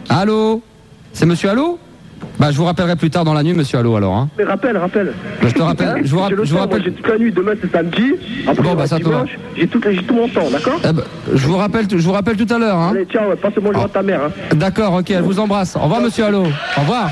Allô? C'est monsieur Allô? Bah, je vous rappellerai plus tard dans la nuit, monsieur Allô, alors, hein. Mais rappelle. Bah, je te rappelle, je vous rappelle. Moi, j'ai toute la nuit, demain c'est samedi. Après, bon, bah, ça dimanche, j'ai tout mon temps, d'accord? Eh bah, je vous rappelle tout à l'heure, hein. Allez, ciao, passe-moi le de ta mère, hein. D'accord, ok, elle vous embrasse. Au revoir, monsieur Allô. Au revoir.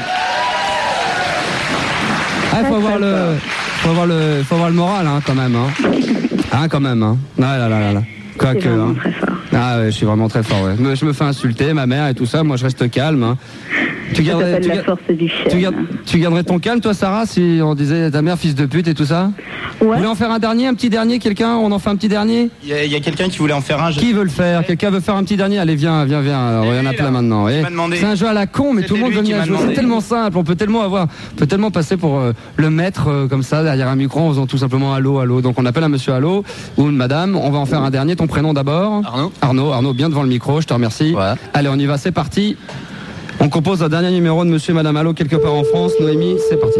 Ah, faut avoir le moral, hein, quand même, hein. Hein, quand même, hein. Ah là là là. Quoique, hein. Très fort. Ah ouais, je suis vraiment très fort, ouais. Je me fais insulter, ma mère et tout ça, moi je reste calme, hein. Tu garderais ton calme, toi, Sarah, si on disait ta mère, fils de pute et tout ça? Ouais. Vous voulez en faire un petit dernier, quelqu'un? On en fait un petit dernier? Il y a quelqu'un qui voulait en faire un. Qui veut le faire? Quelqu'un veut faire un petit dernier? Allez, viens. Alors, il y en a plein maintenant. C'est un jeu à la con, mais tout le monde veut venir jouer. C'est tellement simple, on peut tellement passer pour le maître comme ça, derrière un micro, en faisant tout simplement allô. Donc on appelle un monsieur Allô ou une madame. On va en faire un dernier. Ton prénom d'abord? Arnaud, bien devant le micro, je te remercie. Ouais. Allez, on y va, c'est parti. On compose un dernier numéro de monsieur et madame Allô quelque part en France. Noémie, c'est parti.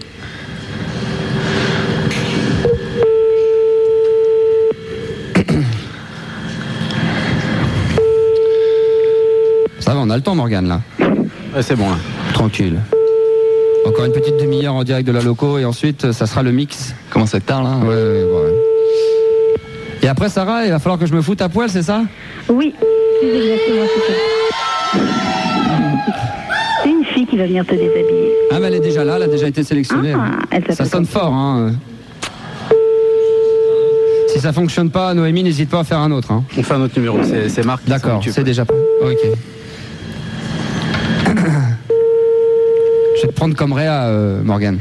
Ça va, on a le temps, Morgane, là. Ouais, c'est bon, là. Tranquille. Encore une petite demi-heure en direct de la loco et ensuite, ça sera le mix. Comment ça tard, là? Ouais. Et après, Sarah, il va falloir que je me foute à poil, c'est ça? Oui, c'est exactement ça. C'est une fille qui va venir te déshabiller. Ah, mais elle est déjà là, elle a déjà été sélectionnée. Ça sonne fort, hein. Si ça fonctionne pas, Noémie, n'hésite pas à faire un autre, hein. On fait un autre numéro, c'est Marc. D'accord, c'est déjà pas. Ok. Je vais te prendre comme Réa, Morgane.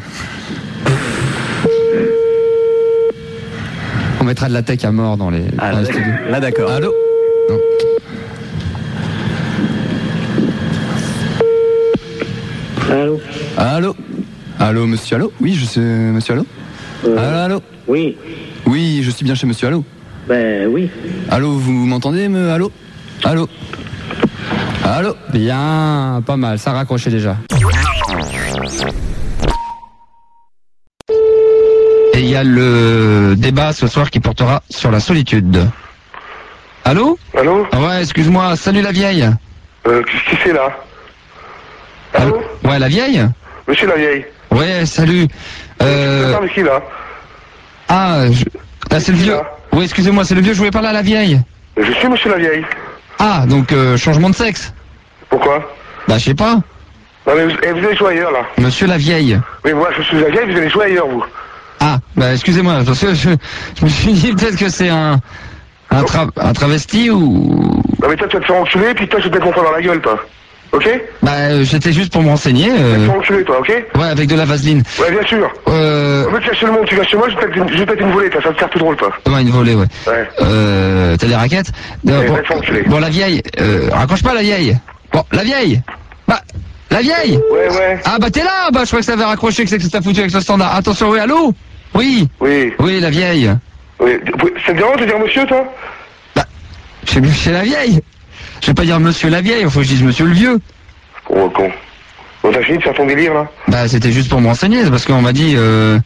On mettra de la tech à mort dans les studios. Là, d'accord. Allô? Non. Allô, monsieur Allô? Oui, je suis monsieur Allô? Allô? Oui. Oui, je suis bien chez monsieur Allô. Ben oui. Allô, vous m'entendez, Allô? Allô? Bien, pas mal, ça raccrochait déjà. Et il y a le débat ce soir qui portera sur la solitude. Allô? Ouais, excuse-moi, salut la vieille. Qu'est-ce qui c'est là? Allô? Ouais, la vieille? Monsieur la vieille. Ouais, salut. Attends, qui là? C'est le vieux. Oui, excusez-moi, c'est le vieux, je voulais parler à la vieille. Je suis monsieur la vieille. Ah, donc changement de sexe. Pourquoi? Bah, je sais pas. Non mais vous allez jouer ailleurs là. Monsieur la vieille. Mais moi je suis la vieille, vous allez jouer ailleurs vous. Ah, bah excusez-moi, parce que je me suis dit peut-être que c'est un travesti ou... Non mais toi tu vas te faire enculer, puis toi je vais te mettre mon poing dans la gueule toi. Ok? Bah j'étais juste pour me renseigner. Tu vas te faire enculer toi, ok? Ouais, avec de la vaseline. Ouais, bien sûr. Au lieu de cacher le monde, tu viens chez moi, je vais peut-être une volée, toi, ça va te faire tout drôle toi. Ouais, une volée, ouais. T'as des raquettes? Bon, la vieille, raccroche pas la vieille. Bon, la vieille. Bah, la vieille. Ouais. Ah bah t'es là. Bah je crois que ça avait raccroché, que c'est que t'as foutu avec ce standard. Attention, oui, allô? Oui. Oui, la vieille. Oui. Ça te dérange de dire monsieur toi? Bah, c'est la vieille. Je vais pas dire monsieur la vieille, il faut que je dise monsieur le vieux. Oh con. Bon, t'as fini de faire ton délire là? Bah c'était juste pour me renseigner, c'est parce qu'on m'a dit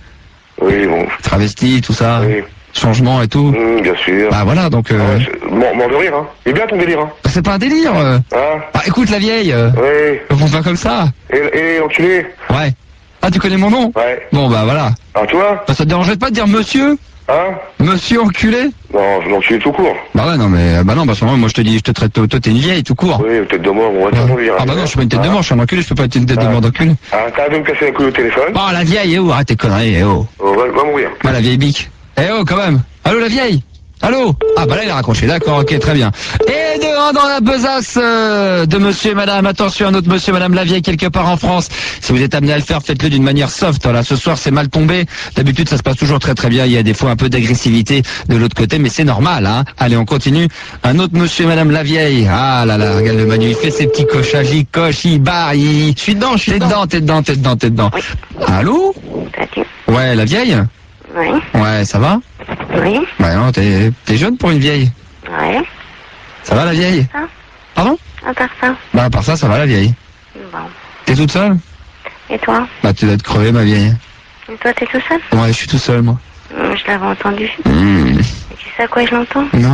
oui, bon. Travesti, tout ça. Oui. Changement et tout. Bien sûr. Bah voilà, donc... mort de rire, hein. Il est bien ton délire, hein. C'est pas un délire. Bah écoute la vieille. Oui. Faut faire comme ça. Et enculé. Ouais. Ah, tu connais mon nom? Ouais. Bon bah voilà. Ah, toi? Bah ça te dérangeait pas de dire monsieur? Hein? Monsieur enculé? Non, je l'enculé tout court. Bah ouais, non, mais bah non, parce que moi je te dis, je te traite, toi t'es une vieille tout court. Oui, tête de mort, on va te dire. Ah bah non, je suis pas une tête de mort, je suis un enculé, je peux pas être une tête de mort d'enculé. Ah, t'as de me casser la couille au téléphone. Oh la vieille, arrête tes conneries, Oh, va mourir. Ah la vieille bique. Quand même. Allô la vieille? Allô? Ah bah là il a raccroché, d'accord, ok, très bien. Et dehors dans la besace de monsieur et madame, attention, un autre monsieur et madame la vieille quelque part en France. Si vous êtes amené à le faire, faites-le d'une manière soft. Là, ce soir c'est mal tombé. D'habitude ça se passe toujours très très bien, il y a des fois un peu d'agressivité de l'autre côté, mais c'est normal, hein. Allez, on continue. Un autre monsieur et madame la vieille. Ah là là, regarde le Manu, il fait ses petits cochages, il coche, il barre, je suis dedans, T'es dedans. Allô? Ouais, la vieille? Oui. Ouais, ça va? Oui. Bah non, t'es jeune pour une vieille. Ouais. Ça va la vieille? Ça. Pardon? À part ça. Bah à part ça va la vieille. Bon. T'es toute seule? Et toi? Bah tu dois être crevée ma vieille. Et toi t'es tout seul? Ouais, je suis tout seul moi. Je l'avais entendu. Mmh. Et tu sais à quoi je l'entends? Non.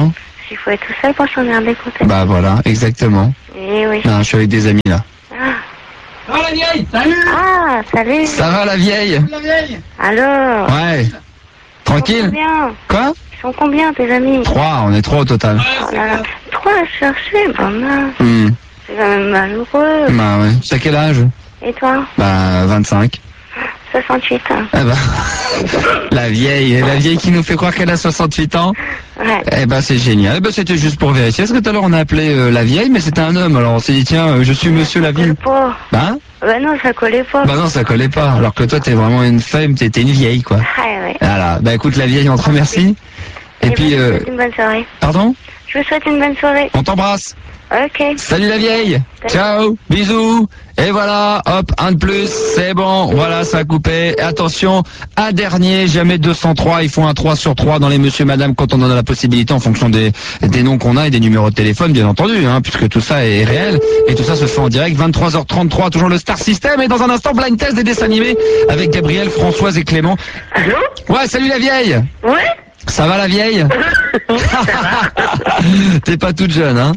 Il faut être tout seul pour s'en rendre compte. Bah voilà, exactement. Eh oui. Non, je suis avec des amis là. Ah, salut. Ça va la vieille? Alors, Ouais. ils sont Tranquille? combien? Quoi? Ils sont combien, tes amis? 3, on est 3 au total. Oh là là. 3 à chercher, maman. C'est quand même malheureux. Bah ouais. T'as quel âge? Et toi? Bah 25. 68 ans. Eh bah, la vieille qui nous fait croire qu'elle a 68 ans. Ouais. Eh ben c'est génial. Eh ben c'était juste pour vérifier. Parce que tout à l'heure on a appelé la vieille, mais c'était un homme. Alors on s'est dit tiens, je suis monsieur la ville. Pas. Hein? Bah non, ça collait pas. Bah non, ça collait pas. Alors que toi t'es vraiment une femme, t'es une vieille quoi. Ah ouais. Voilà. Bah écoute la vieille, on te remercie. Et puis je vous souhaite une bonne soirée. pardon? Je vous souhaite une bonne soirée. On t'embrasse. Ok. Salut la vieille. Ciao. Bisous. Et voilà, hop, un de plus, c'est bon, voilà, ça a coupé. Et attention, un dernier, jamais 203, il faut un 3 sur 3 dans les monsieur madame quand on en a la possibilité en fonction des noms qu'on a et des numéros de téléphone, bien entendu, hein, puisque tout ça est réel. Et tout ça se fait en direct, 23h33, toujours le Star System. Et dans un instant, blind test des dessins animés avec Gabriel, Françoise et Clément. Allô? Ouais, salut la vieille. Ouais? Ça va la vieille? T'es pas toute jeune, hein?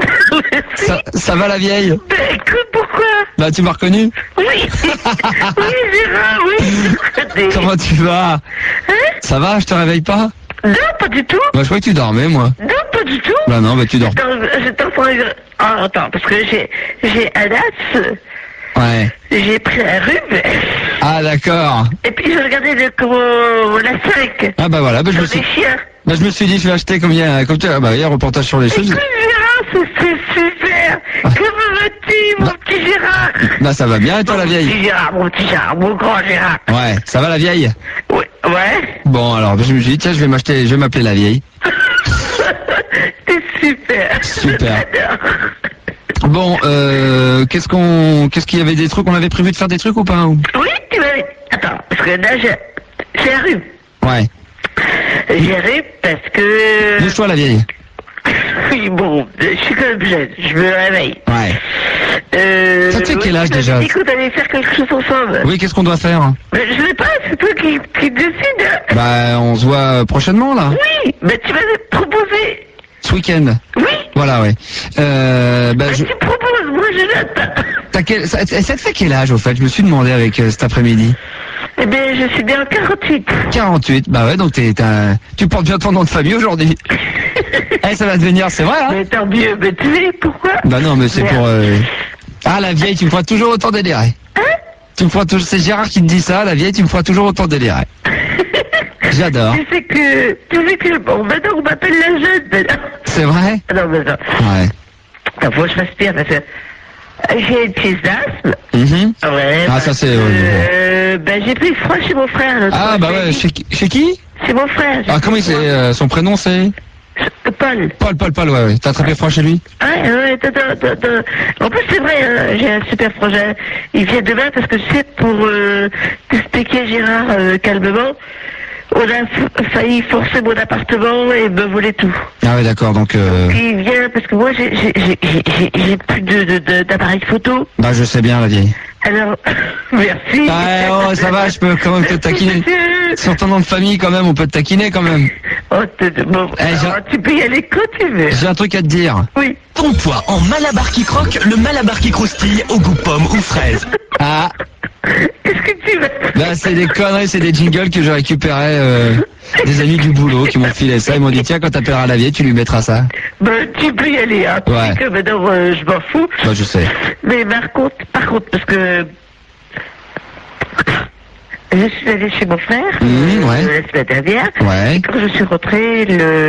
Ça va la vieille? Ben écoute, pourquoi? Bah tu m'as reconnu? Oui. Oui, Gérard, oui. Comment tu vas? Hein? Ça va, je te réveille pas? Non, pas du tout. Bah je crois que tu dormais moi. Non, pas du tout. Bah non, bah tu dors. J'étais en train de... Ah, attends, parce que j'ai un as, Ouais. j'ai pris un rhume, Ah d'accord. et puis j'ai regardé la 5. Ah bah voilà, bah je me Sur suis, des chiens. bah, je me suis dit je vais acheter comme il y a bah il y a un reportage sur les choses. Écoute, Gérard, c'est super. Comment vas-tu, mon petit Gérard? Bah ça va bien et toi la vieille? Mon petit Gérard, mon grand Gérard. Ouais, ça va la vieille? Ouais. Ouais. Bon alors, je me suis dit tiens je vais m'appeler la vieille. C'est super. Super. J'adore. Bon, qu'est-ce qu'il y avait des trucs, on avait prévu de faire des trucs ou pas? Oui, tu m'avais... Attends, parce que là, j'ai un rhume. Ouais. J'ai un rhume parce que... Bouge-toi la vieille. Oui, bon, je suis quand même jeune, je me réveille. Ouais. Ça te fait quel âge déjà? Tu m'as dit qu'on allait faire quelque chose ensemble. Oui, qu'est-ce qu'on doit faire? Mais je sais pas, c'est toi qui décide. Hein. Bah on se voit prochainement là. Oui, mais tu m'avais proposé. Ce week-end. Oui. Voilà, ouais. Bah, Tu proposes, moi je note. ça te fait quel âge au fait? Je me suis demandé avec cet après-midi. Eh bien, je suis bien en 48. 48, bah ouais, donc tu portes bien ton nom de famille aujourd'hui. Eh, ça va devenir, c'est vrai, hein? Mais tant mieux, mais tu sais pourquoi? Bah non, mais c'est Merde. pour... Ah, la vieille, tu me feras toujours autant délirer. Hein? Tu me feras toujours... C'est Gérard qui te dit ça, la vieille, tu me feras toujours autant délirer. J'adore. Tu sais que, bon, maintenant on m'appelle la jeune, maintenant. C'est vrai? Ah non, mais non. Ouais. Attends, faut que je respire parce que j'ai une crise d'asthme. Mhm. Ouais. Ah, ça, c'est... Ben, j'ai pris froid chez mon frère. l'autre Ah, fois, bah j'ai ouais, dit. chez qui? C'est mon frère. Ah, comment il s'est... son prénom, c'est... Paul. Ouais. T'as attrapé froid chez lui? Ouais, attends. En plus, c'est vrai, hein, j'ai un super projet. Il vient demain parce que c'est pour t'expliquer, Gérard, calmement. On a failli forcer mon appartement et me voler tout. Ah ouais, d'accord, donc... Il vient parce que moi, j'ai plus d'appareil photo. Bah, je sais bien, la vieille. Alors, merci. Ah, oh, ça va, je peux quand même te taquiner. Sur ton nom de famille, quand même, on peut te taquiner, quand même. Oh, bon, alors, tu peux y aller quand tu veux. J'ai un truc à te dire. Oui. Trompe-toi en Malabar qui croque, le Malabar qui croustille au goût pomme ou fraise. Ah, Qu'est-ce que tu veux? bah c'est des conneries, c'est des jingles que j'ai récupérés des amis du boulot qui m'ont filé ça. Ils m'ont dit tiens, quand t'appelleras la vieille, tu lui mettras ça. Ben, tu peux y aller, hein. Tu Ouais. sais que maintenant, je m'en fous. Bah je sais. Mais par contre, parce que je suis allée chez mon frère Ouais. la semaine dernière. Ouais. Et quand je suis rentrée,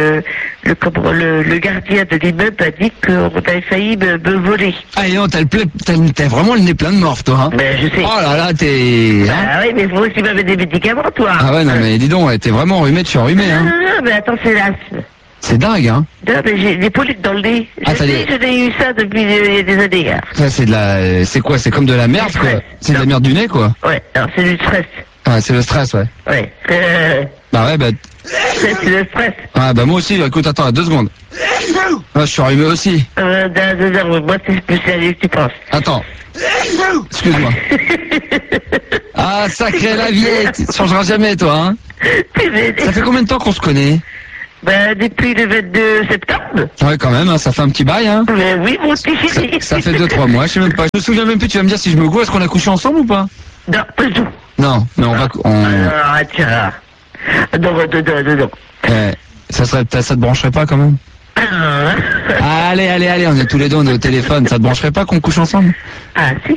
le gardien de l'immeuble a dit qu'on avait failli me voler. Ah et non, t'as vraiment le nez plein de morph, toi. Hein. Mais je sais. Oh là là, t'es... hein. Ah oui, mais faut aussi m'avait des médicaments, toi. Ah ouais, non mais dis donc, ouais, t'es vraiment enrhumé, tu es enrhumé, hein. Non, mais attends, c'est l'asthme. C'est dingue, hein. Non, mais j'ai des polypes dans le nez. Ah, ça y est. Je n'ai eu ça depuis il y a des années. Hein. Ça c'est de la... C'est quoi? C'est comme de la merde, quoi. C'est de la merde du nez, quoi. Ouais, alors c'est du stress. Ouais, c'est le stress, ouais. Ouais. Bah ouais, bah... C'est le stress. Ah bah moi aussi, écoute, attends, 2 secondes. Ah, je suis enrhumé aussi. Moi, c'est plus sérieux que tu penses. Attends. Excuse-moi. Ah, sacré la vieille, tu changeras jamais, toi, hein. Ça fait combien de temps qu'on se connaît? Depuis le 22 septembre. Ouais, quand même, hein, ça fait un petit bail, hein. Mais oui, mon petit chéri. Ça fait 2-3 mois, je sais même pas. Je me souviens même plus, tu vas me dire si je me goûte, est-ce qu'on a couché ensemble ou pas? Non, pas du tout. Non, mais on va... Arrête, Gérard. Non. Ça te brancherait pas quand même? Allez, on est tous les deux, on est au téléphone, ça te brancherait pas qu'on couche ensemble? Ah, si.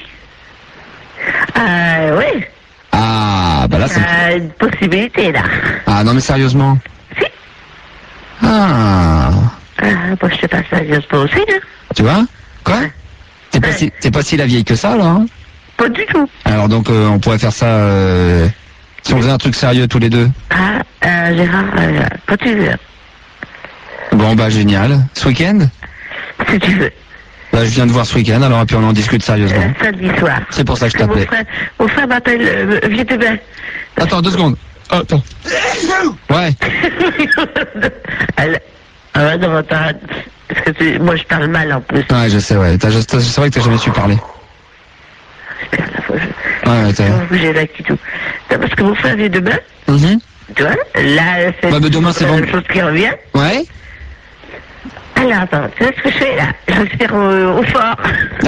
Oui. Ah, bah là, c'est... Une possibilité, là. Ah, non, mais sérieusement? Si. Ah. Moi, je sais pas sérieusement aussi, là. Tu vois? Quoi? T'es pas si la vieille que ça, là, hein? Pas du tout. Alors donc, on pourrait faire ça, si on faisait un truc sérieux tous les deux. Gérard, quand tu veux. Bon, bah, génial. Ce week-end? Si tu veux. Bah, je viens de voir ce week-end, alors, et puis on en discute sérieusement. Samedi soir. C'est pour ça que je t'appelais. Mon frère m'appelle, viens demain. Attends, 2 secondes. Oh, attends. Ouais. Non, attends. Parce que moi, je parle mal, en plus. Ouais, je sais, ouais. C'est vrai que t'as jamais su parler. Ouais, Je vais bouger là du tout. Non, parce que mon frère vient demain. Tu vois, là, c'est mais demain, c'est la même chose qui revient. Ouais. Alors, attends, tu sais ce que je fais là? Je respire au fort.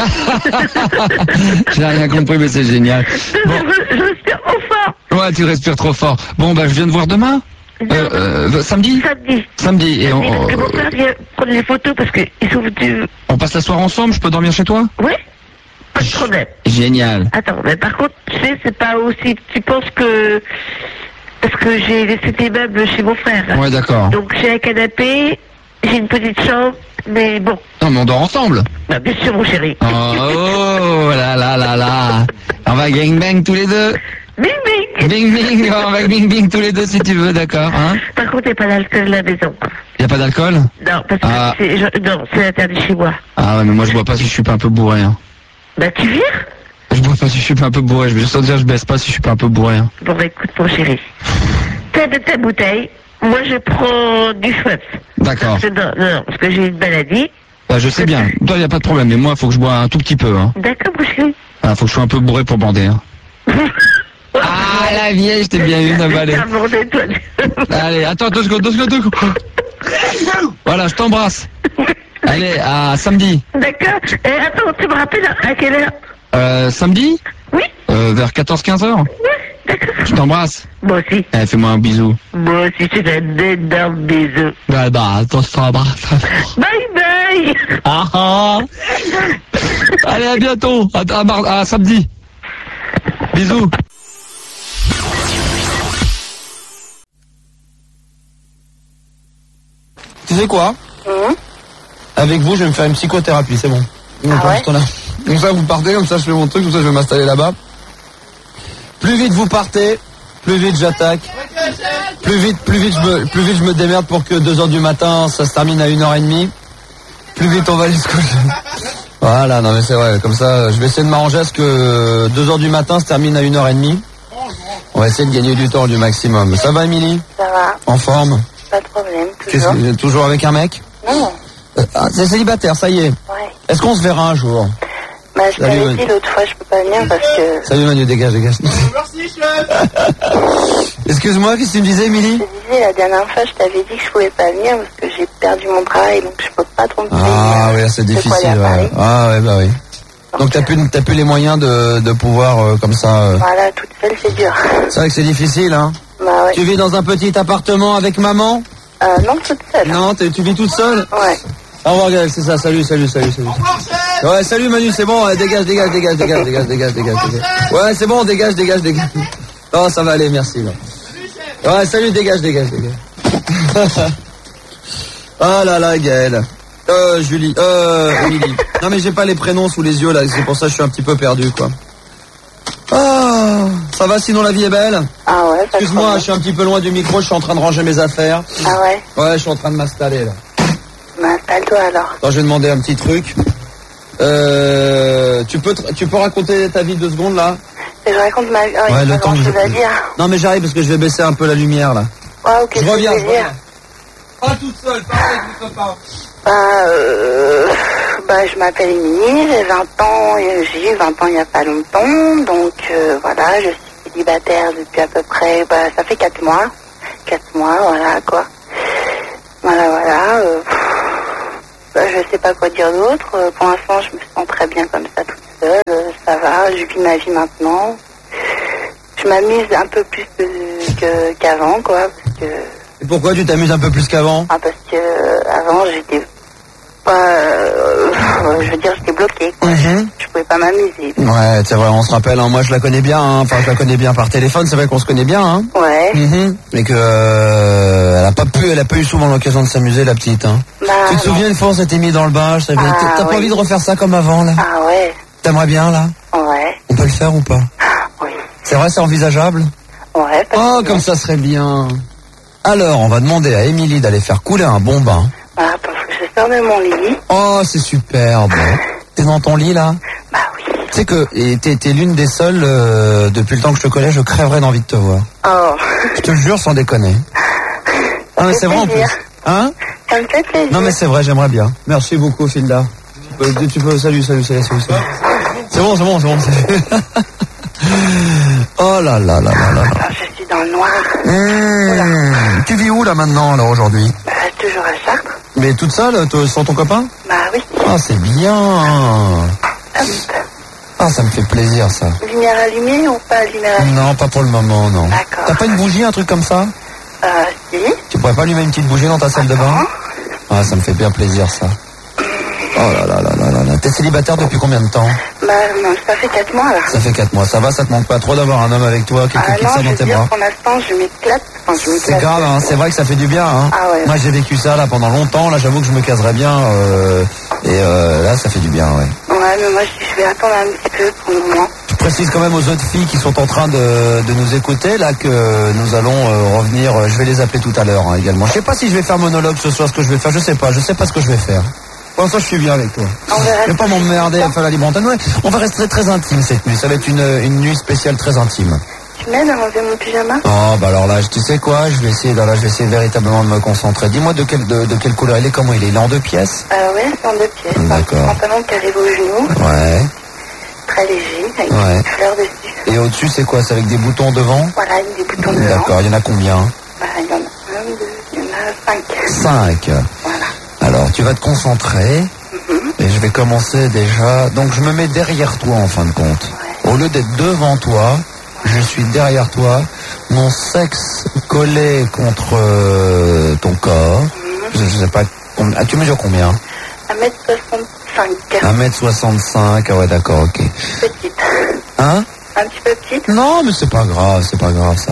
J'ai rien compris, mais c'est génial. Bon. Je respire au fort. Ouais, tu respires trop fort. Bon, bah, je viens de voir demain. Samedi. Samedi. Et parce que mon frère vient prendre les photos parce qu'il s'ouvre du... On passe la soirée ensemble, je peux dormir chez toi? Oui. Pas de problème. Génial. Attends, mais par contre, tu sais, c'est pas aussi... Tu penses que... Parce que j'ai laissé tes meubles chez mon frère. Ouais, d'accord. Donc j'ai un canapé, j'ai une petite chambre, mais bon. Non, mais on dort ensemble. Bah, bien sûr, mon chéri. Oh là. On va gangbang tous les deux. Bing bing. Bing bing, on va bing bing tous les deux si tu veux, d'accord, hein? Par contre, il n'y a pas d'alcool à la maison. Y a pas d'alcool? Non, parce que non, c'est interdit chez moi. Ah ouais, mais moi je bois pas si je suis pas un peu bourré, hein. Bah, tu viens? Je bois pas si je suis pas un peu bourré, je vais juste te dire je baisse pas si je suis pas un peu bourré, hein. Bon, bah, écoute, mon chéri. T'as de ta bouteille, moi je prends du feu. D'accord. Non, parce que j'ai une maladie. Bah, je sais bien. Toi, y a pas de problème, mais moi, faut que je bois un tout petit peu, hein. D'accord, mon chéri. Ah, faut que je sois un peu bourré pour bander, hein. Ah, la vieille, je t'ai bien eu, Naval. Allez, attends, 2 secondes. Voilà, je t'embrasse. Allez, à samedi. D'accord. Et attends, tu me rappelles à quelle heure? Samedi? Oui. Vers 14-15 heures? Oui, d'accord. Je t'embrasse. Moi aussi. Fais-moi un bisou. Moi aussi, c'est un énorme bisou. Bah, attends, je t'embrasse. Bye bye. Allez, à bientôt. À samedi. Bisous. Tu sais quoi? Avec vous, je vais me faire une psychothérapie, c'est bon. Comme ça, vous partez, comme ça, je fais mon truc, comme ça, je vais m'installer là-bas. Plus vite vous partez, plus vite j'attaque. Plus vite je me démerde pour que 2h du matin, ça se termine à 1h30. Plus vite on va aller se coucher. Voilà, non mais c'est vrai, comme ça, je vais essayer de m'arranger à ce que 2h du matin se termine à 1h30. On va essayer de gagner du temps du maximum. Ça va, Émilie? Ça va. En forme? Pas de problème. Toujours avec un mec? Non. C'est célibataire, ça y est. Ouais. Est-ce qu'on se verra un jour? Bah, je t'avais dit l'autre fois, je peux pas venir parce que... Salut Manu, dégage. Merci, chef. Excuse-moi, qu'est-ce que tu me disais, Émilie? Je te disais, la dernière fois, je t'avais dit que je pouvais pas venir parce que j'ai perdu mon travail, donc je peux pas trop me payer. Ah oui, c'est difficile. Ouais. Ah ouais, bah oui. Donc t'as plus les moyens de pouvoir comme ça... Voilà, toute seule, c'est dur. C'est vrai que c'est difficile, hein. Bah ouais. Tu vis dans un petit appartement avec maman? Non, toute seule. Non, tu vis toute seule? Ouais. Au revoir, Gaël, c'est ça, salut. Ouais, salut Manu, c'est bon, dégage. Ouais, c'est bon, dégage. Non, ça va aller, merci. Là. Ouais, salut, dégage. Ah là, Gaël. Julie, Émilie. Non mais j'ai pas les prénoms sous les yeux là, c'est pour ça que je suis un petit peu perdu quoi. Ah, ça va sinon la vie est belle? Ah ouais, pas Excuse-moi, je suis un petit peu loin du micro, je suis en train de ranger mes affaires. Ah ouais? Ouais, je suis en train de m'installer là. Bah, installe-toi alors. Attends, je vais demander un petit truc. Tu peux raconter ta vie 2 secondes là? Je raconte ma vie. Oh, ouais, il y a le pas temps que grand-chose à dire. Non mais j'arrive parce que je vais baisser un peu la lumière là. Ouais, ok, je reviens. Pas toute seule, pas avec votre copain. Je m'appelle Émilie, j'ai 20 ans, j'ai eu 20 ans il n'y a pas longtemps, donc voilà, je suis célibataire depuis à peu près, ça fait 4 mois, voilà quoi. Voilà. Je sais pas quoi dire d'autre. Pour l'instant, je me sens très bien comme ça, toute seule. Ça va, je vis ma vie maintenant. Je m'amuse un peu plus qu'avant, quoi. Parce que... Et pourquoi tu t'amuses un peu plus qu'avant? Parce que avant, j'étais pas... je veux dire, j'étais bloquée, quoi. Je pouvais pas m'amuser. Ouais, c'est vrai, on se rappelle, hein, moi je la connais bien, hein. Enfin je la connais bien par téléphone, c'est vrai qu'on se connaît bien, hein. Ouais. Et que elle a pas eu souvent l'occasion de s'amuser, la petite, hein. Tu te souviens une fois on s'était mis dans le bain, t'as pas envie de refaire ça comme avant, là? Ah ouais. T'aimerais bien, là? Ouais. On peut le faire ou pas? Oui. C'est vrai, c'est envisageable? Ouais. Oh, comme ça serait bien. Alors, on va demander à Émilie d'aller faire couler un bon bain. Voilà, parce que je sors de mon lit. Oh, c'est superbe. T'es dans ton lit, là? Bah oui. Tu sais que t'es l'une des seules, depuis le temps que je te connais, je crèverais d'envie de te voir. Oh. Je te le jure sans déconner. Ah, mais c'est vrai en plus. Hein? Ça me fait plaisir. Non, mais c'est vrai, j'aimerais bien. Merci beaucoup, Filda. Tu peux, salut. C'est bon. Oh là là. Alors, je suis dans le noir. Tu vis où, là, maintenant, alors, aujourd'hui? Toujours à Chartres. Mais toute seule, sans ton copain? Bah oui. Ah, c'est bien. Ah, ça me fait plaisir, ça. Lumière allumée ou pas lumière allumée? Non, pas pour le moment, non. D'accord. T'as pas une bougie, un truc comme ça? Si. Tu pourrais pas allumer une petite bougie dans ta salle de bain? Ah, ça me fait bien plaisir, ça. Oh là là. T'es célibataire depuis combien de temps? Bah non, ça fait 4 mois, là. Ça fait 4 mois. Ça va, ça te manque pas trop d'avoir un homme avec toi, quelqu'un qui te tient dans tes bras? Pour l'instant, je m'éclate. C'est grave, hein. C'est vrai que ça fait du bien, hein. Ah ouais. Moi, j'ai vécu ça, là, pendant longtemps. Là, j'avoue que je me caserais bien. Là, ça fait du bien, ouais. Ouais, mais moi, je vais attendre un petit peu pour le moment. Je précise quand même aux autres filles qui sont en train de nous écouter, là, que nous allons revenir. Je vais les appeler tout à l'heure, hein, également. Je sais pas si je vais faire monologue ce soir, ce que je vais faire. Je sais pas ce que je vais faire. Pour l'instant, je suis bien avec toi. Je vais pas m'emmerder à faire la libre antenne. Ouais, on va rester très intime cette nuit. Ça va être une nuit spéciale très intime. Tu m'aides à enlever mon pyjama? Oh, bah alors là, tu sais quoi? Je vais essayer véritablement de me concentrer. Dis-moi de quelle couleur il est, comment il est? Il est en 2 pièces? Ouais, c'est en 2 pièces. D'accord. Un pantalon qui arrive aux genoux. Ouais. Très léger, avec des fleurs dessus. Et au-dessus, c'est quoi? C'est avec des boutons devant? Voilà, avec des boutons devant. D'accord, il y en a combien? Bah, il y en a 1, 2, il y en a 5. 5. Voilà. Alors, tu vas te concentrer. Et je vais commencer déjà. Donc, je me mets derrière toi, en fin de compte. Ouais. Au lieu d'être devant toi, je suis derrière toi. Mon sexe collé contre ton corps. Je sais pas. Tu mesures combien? 1m65. 1m65, ah ouais, d'accord, ok. Petite. Hein? Un petit peu petite? Non, mais c'est pas grave ça.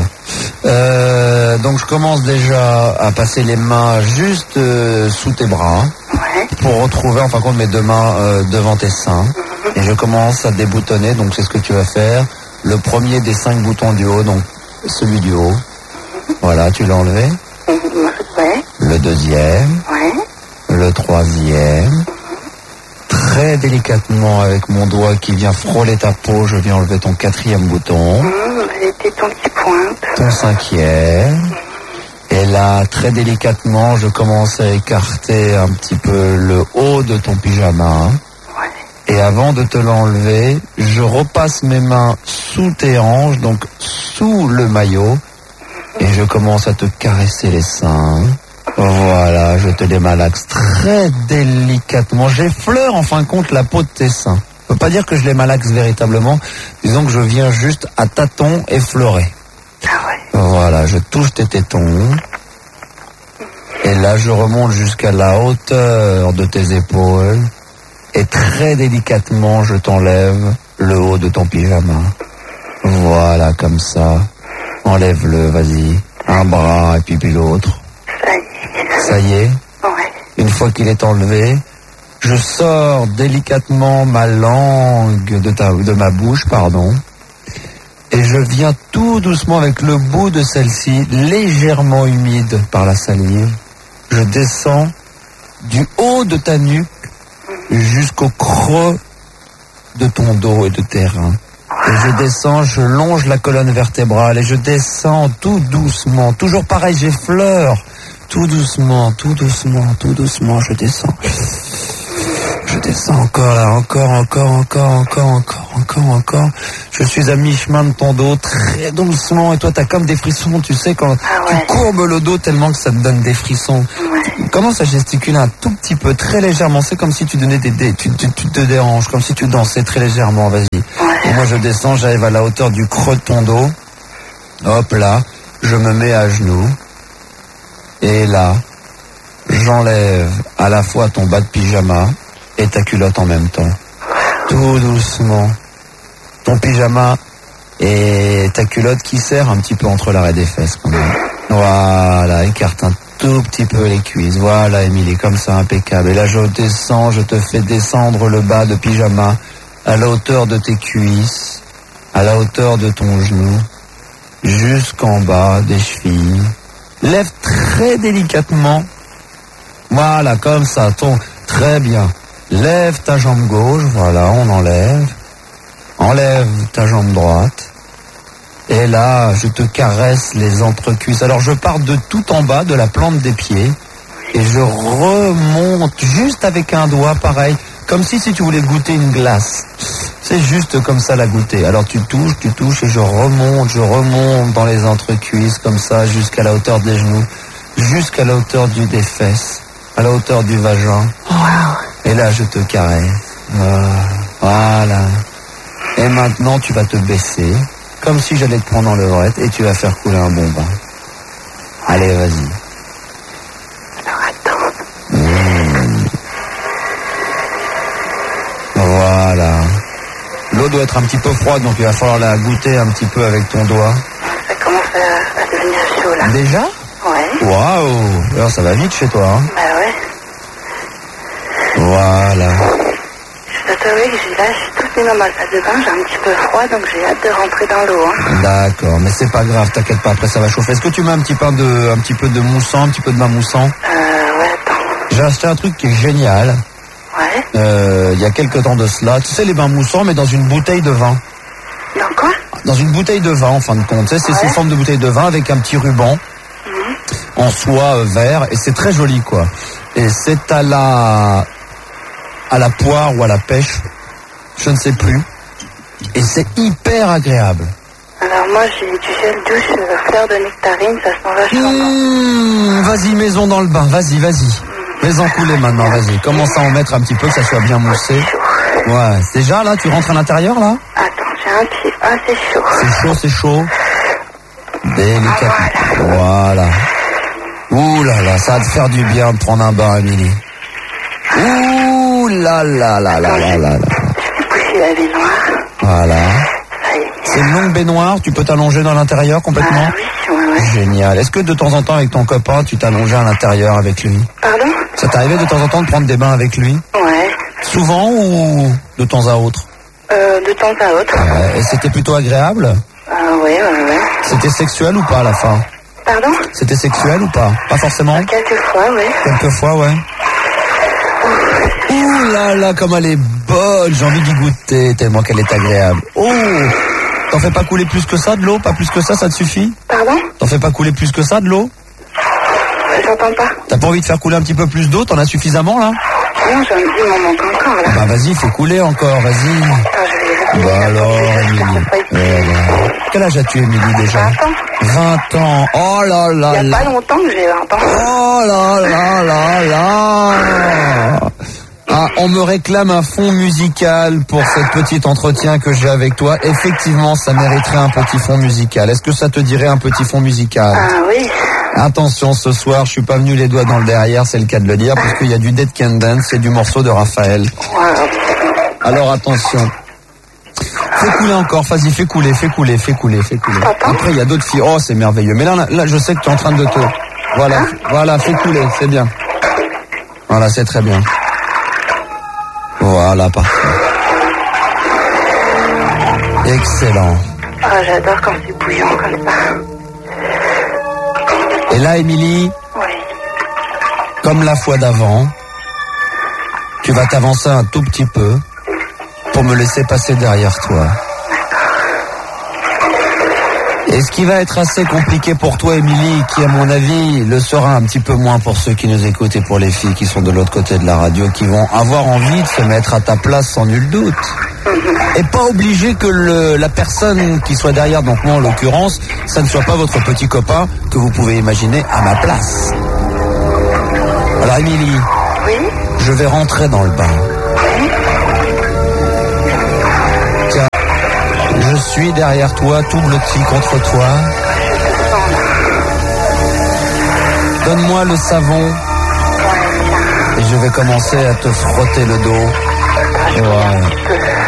Donc je commence déjà à passer les mains juste sous tes bras. Ouais. Pour retrouver, en fin de compte, mes 2 mains devant tes seins. Et je commence à déboutonner, donc c'est ce que tu vas faire. Le premier des 5 boutons du haut, donc celui du haut. Voilà, tu l'as enlevé. Ouais. Le deuxième. Ouais. Le troisième. Très délicatement, avec mon doigt qui vient frôler ta peau, je viens enlever ton 4e bouton. Les tétons qui pointent. Ton 5e. Et là, très délicatement, je commence à écarter un petit peu le haut de ton pyjama. Ouais. Et avant de te l'enlever, je repasse mes mains sous tes hanches, donc sous le maillot. Et je commence à te caresser les seins. Voilà, je te les malaxe très délicatement. J'effleure en fin de compte la peau de tes seins. Je peux pas dire que je les malaxe véritablement. Disons que je viens juste à tâtons effleurer. Ah ouais. Voilà, je touche tes tétons. Et là, je remonte jusqu'à la hauteur de tes épaules. Et très délicatement, je t'enlève le haut de ton pyjama. Voilà, comme ça. Enlève-le, vas-y. Un bras et puis l'autre. Ça y est. Ouais. Une fois qu'il est enlevé, je sors délicatement ma langue de ma bouche, et je viens tout doucement avec le bout de celle-ci, légèrement humide par la salive. Je descends du haut de ta nuque jusqu'au creux de ton dos et de tes reins. Et je descends, je longe la colonne vertébrale et je descends tout doucement. Toujours pareil, j'effleure. Tout doucement, je descends. Je descends encore là, encore. Je suis à mi-chemin de ton dos, très doucement. Et toi, t'as comme des frissons, tu sais, quand tu courbes le dos tellement que ça te donne des frissons. Ouais. commence à gesticuler un tout petit peu, très légèrement. C'est comme si tu donnais tu te déranges, comme si tu dansais très légèrement, vas-y. Et moi je descends, j'arrive à la hauteur du creux de ton dos. Hop là, je me mets à genoux. Et là, j'enlève à la fois ton bas de pyjama et ta culotte en même temps. Tout doucement. Ton pyjama et ta culotte qui serre un petit peu entre l'arrêt des fesses quand même. Voilà, écarte un tout petit peu les cuisses. Voilà, Émilie, comme ça, impeccable. Et là, je descends, je te fais descendre le bas de pyjama à la hauteur de tes cuisses, à la hauteur de ton genou, jusqu'en bas des chevilles. Lève très délicatement. Voilà, comme ça, très bien. Lève ta jambe gauche, voilà, on enlève. Enlève ta jambe droite. Et là, je te caresse les entrecuisses. Alors, je pars de tout en bas, de la plante des pieds, et je remonte juste avec un doigt, pareil, comme si tu voulais goûter une glace. C'est juste comme ça la goûter. Alors, tu touches, et je remonte dans les entrecuisses, comme ça, jusqu'à la hauteur des genoux, jusqu'à la hauteur des fesses, à la hauteur du vagin. Wow. Et là, je te caresse. Voilà. Et maintenant, tu vas te baisser, comme si j'allais te prendre dans le levrette, et tu vas faire couler un bon bain. Allez, vas-y. Alors, attends. Voilà. L'eau doit être un petit peu froide, donc il va falloir la goûter un petit peu avec ton doigt. Ça commence à devenir chaud, là. Déjà ? Ouais. Waouh. Alors, ça va vite chez toi, hein ? Bah ouais. Voilà. Je dois t'avouer que là, je suis toute nue dans ma salle de bain, j'ai un petit peu froid, donc j'ai hâte de rentrer dans l'eau. Hein. D'accord, mais c'est pas grave, t'inquiète pas, après ça va chauffer. Est-ce que tu mets un petit peu de moussant, un petit peu de bain moussant ? Ouais, attends. J'ai acheté un truc qui est génial. Ouais. Il y a quelques temps de cela. Tu sais, les bains moussants, mais dans une bouteille de vin. Dans quoi ? Dans une bouteille de vin, en fin de compte. Tu sais, c'est sous forme de bouteille de vin avec un petit ruban en soie vert, et c'est très joli, quoi. Et c'est à la poire ou à la pêche, je ne sais plus. Et c'est hyper agréable. Alors moi j'ai du gel douche fleur de nectarine, ça sent vachement bon. Vas-y, mets-en dans le bain, vas-y. Mets-en couler maintenant, vas-y. Commence à en mettre un petit peu, que ça soit bien moussé. Ouais, déjà là, tu rentres à l'intérieur là ? Attends, j'ai un pied. Ah, c'est chaud. C'est chaud. Délicatement. Voilà. Ouh là là, ça va te faire du bien de prendre un bain, Émilie. Ouh là là là là là là là. Je vais pousser la baignoire. Voilà. C'est une longue baignoire, tu peux t'allonger dans l'intérieur complètement ? Oui. Génial. Est-ce que de temps en temps avec ton copain, tu t'allongeais à l'intérieur avec lui ? Pardon ? Ça t'arrivait de temps en temps de prendre des bains avec lui ? Ouais. Souvent ou de temps à autre ? De temps à autre. Et c'était plutôt agréable ? Ouais. C'était sexuel ou pas à la fin ? Pardon ? C'était sexuel ou pas ? Pas forcément ? Quelquefois, oui. Quelquefois, ouais. Ouh là là, comme elle est bonne, j'ai envie d'y goûter tellement qu'elle est agréable. Oh, t'en fais pas couler plus que ça de l'eau ? Pas plus que ça te suffit ? Pardon ? T'en fais pas couler plus que ça de l'eau ? J'entends pas. T'as pas envie de faire couler un petit peu plus d'eau ? T'en as suffisamment là ? Non, il m'en manque encore là. Bah vas-y, fais couler encore, vas-y. Attends, je vais... Bah alors, Émilie. Quel âge as-tu, Émilie, déjà ? 20 ans. Oh là là là. Il y a pas longtemps que j'ai 20 ans. Oh là là là là. Ah, on me réclame un fond musical pour cet petit entretien que j'ai avec toi. Effectivement, ça mériterait un petit fond musical. Est-ce que ça te dirait un petit fond musical ? Ah oui. Attention, ce soir, je suis pas venu les doigts dans le derrière, c'est le cas de le dire, parce qu'il y a du Dead Can Dance, c'est du morceau de Raphaël. Wow. Alors attention. Fais couler encore, vas-y, fais couler. Après, il y a d'autres filles. Oh, c'est merveilleux. Mais là, je sais que tu es en train de te... Voilà, fais couler, c'est bien. Voilà, c'est très bien. Voilà, parfait. Excellent. Ah, j'adore quand c'est bouillant comme ça. Et là, Émilie, comme la fois d'avant, tu vas t'avancer un tout petit peu pour me laisser passer derrière toi. Et ce qui va être assez compliqué pour toi, Émilie, qui à mon avis le sera un petit peu moins pour ceux qui nous écoutent et pour les filles qui sont de l'autre côté de la radio, qui vont avoir envie de se mettre à ta place sans nul doute. Et pas obligé que la personne qui soit derrière, donc moi en l'occurrence, ça ne soit pas votre petit copain que vous pouvez imaginer à ma place. Alors Émilie, Oui. je vais rentrer dans le bain. Tiens, je suis derrière toi, tout blotti contre toi. Donne-moi le savon et je vais commencer à te frotter le dos. Ouais.